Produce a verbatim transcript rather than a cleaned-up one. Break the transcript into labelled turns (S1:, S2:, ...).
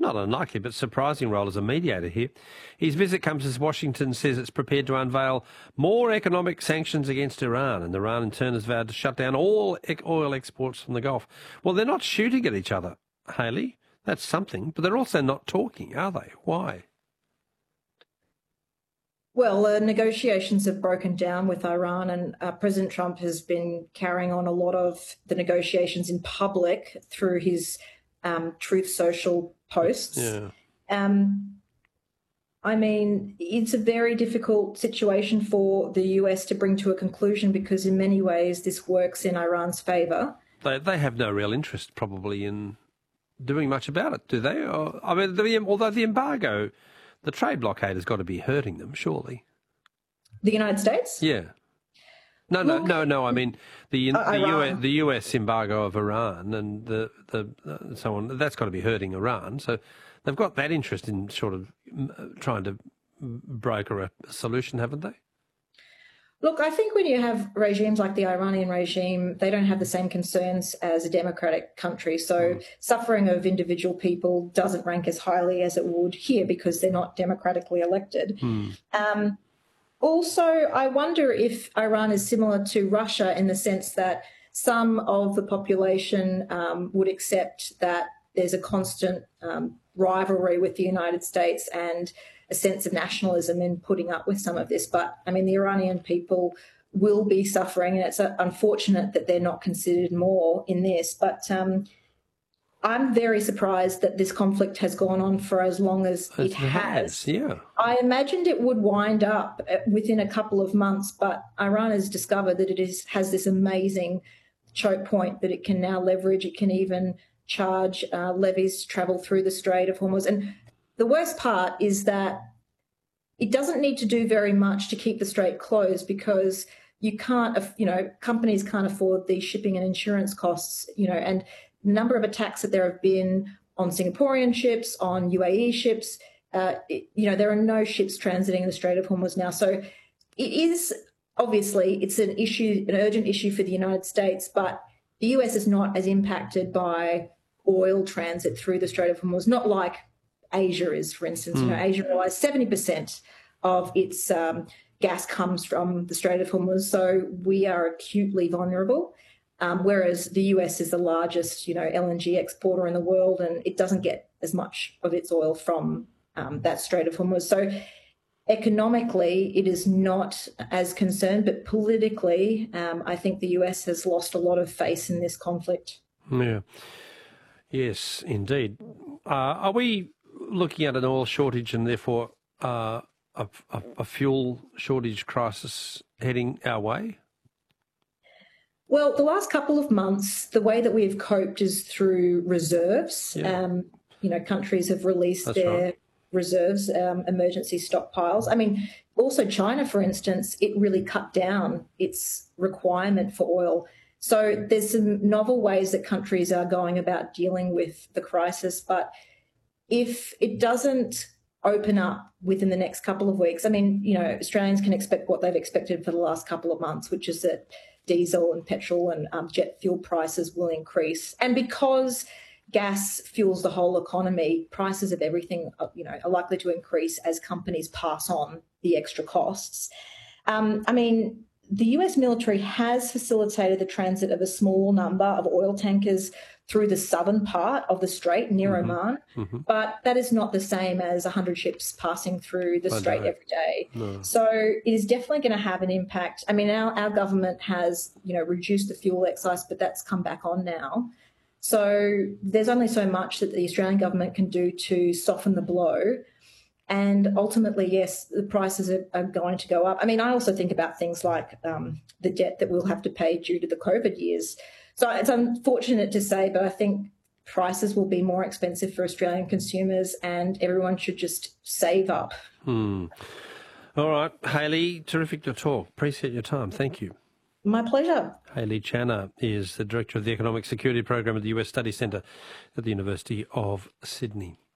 S1: not unlikely but surprising role as a mediator here. His visit comes as Washington says it's prepared to unveil more economic sanctions against Iran, and Iran in turn has vowed to shut down all oil exports from the Gulf. Well, they're not shooting at each other, Hayley. That's something, but they're also not talking, are they? Why?
S2: Well, uh, negotiations have broken down with Iran, and uh, President Trump has been carrying on a lot of the negotiations in public through his um, Truth Social posts.
S1: Yeah.
S2: Um, I mean, it's a very difficult situation for the U S to bring to a conclusion because in many ways this works in Iran's favour.
S1: They, they have no real interest probably in doing much about it, do they? Or, I mean, the, although the embargo... The trade blockade has got to be hurting them, surely.
S2: The United States?
S1: Yeah. No, no,
S2: Look,
S1: no, no. I mean, the
S2: uh,
S1: the, U S,
S2: Iran.
S1: the U S embargo of Iran and the the uh, so on. That's got to be hurting Iran. So they've got that interest in sort of trying to broker a solution, haven't they?
S2: Look, I think when you have regimes like the Iranian regime, they don't have the same concerns as a democratic country. So mm. suffering of individual people doesn't rank as highly as it would here because they're not democratically elected.
S1: Mm.
S2: Um, also, I wonder if Iran is similar to Russia in the sense that some of the population um, would accept that there's a constant um, rivalry with the United States and a sense of nationalism in putting up with some of this. But, I mean, the Iranian people will be suffering, and it's unfortunate that they're not considered more in this. But um, I'm very surprised that this conflict has gone on for as long as it,
S1: it has. has. Yeah.
S2: I imagined it would wind up within a couple of months, but Iran has discovered that it is, has this amazing choke point that it can now leverage. It can even charge uh, levies to travel through the Strait of Hormuz. And the worst part is that it doesn't need to do very much to keep the strait closed because you can't, you know, companies can't afford the shipping and insurance costs, you know, and the number of attacks that there have been on Singaporean ships, on U A E ships, uh, it, you know, there are no ships transiting the Strait of Hormuz now. So it is, obviously, it's an issue, an urgent issue for the United States, but the U S is not as impacted by oil transit through the Strait of Hormuz, not like Asia is, for instance. Mm. You know, Asia relies seventy percent of its um, gas comes from the Strait of Hormuz, so we are acutely vulnerable, um, whereas the U S is the largest, you know, L N G exporter in the world, and it doesn't get as much of its oil from um, that Strait of Hormuz. So economically, it is not as concerned, but politically, um, I think the U S has lost a lot of face in this conflict.
S1: Yeah. Yes, indeed. Uh, are we looking at an oil shortage and therefore uh, a, a, a fuel shortage crisis heading our way?
S2: Well, the last couple of months, the way that we've coped is through reserves.
S1: Yeah.
S2: Um, you know, countries have released
S1: That's
S2: their
S1: right.
S2: reserves, um, emergency stockpiles. I mean, also China, for instance, it really cut down its requirement for oil. So there's some novel ways that countries are going about dealing with the crisis, but if it doesn't open up within the next couple of weeks, I mean, you know, Australians can expect what they've expected for the last couple of months, which is that diesel and petrol and um, jet fuel prices will increase. And because gas fuels the whole economy, prices of everything, you know, are likely to increase as companies pass on the extra costs. Um, I mean, the U S military has facilitated the transit of a small number of oil tankers through the southern part of the strait near mm-hmm. Oman,
S1: mm-hmm.
S2: but that is not the same as one hundred ships passing through the
S1: I
S2: strait
S1: know.
S2: every day.
S1: No.
S2: So it is definitely going to have an impact. I mean, our, our government has, you know, reduced the fuel excise, but that's come back on now. So there's only so much that the Australian government can do to soften the blow. And ultimately, yes, the prices are, are going to go up. I mean, I also think about things like um, the debt that we'll have to pay due to the COVID years. So it's unfortunate to say, but I think prices will be more expensive for Australian consumers and everyone should just save up.
S1: Hmm. All right, Hayley, terrific to talk. Appreciate your time. Thank you.
S2: My pleasure.
S1: Hayley Channer is the Director of the Economic Security Program at the U S Study Centre at the University of Sydney.